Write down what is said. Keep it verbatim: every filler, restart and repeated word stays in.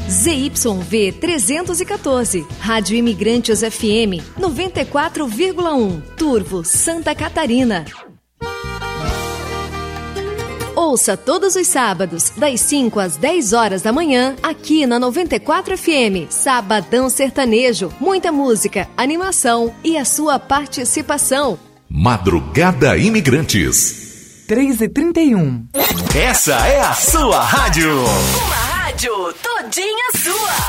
Z Y V trezentos e quatorze, Rádio Imigrantes F M noventa e quatro vírgula um, Turvo, Santa Catarina. Ouça todos os sábados, das cinco às dez horas da manhã, aqui na noventa e quatro F M, Sabadão Sertanejo, muita música, animação e a sua participação. Madrugada Imigrantes. três e trinta e um. Essa é a sua rádio. Uma rádio todinha sua.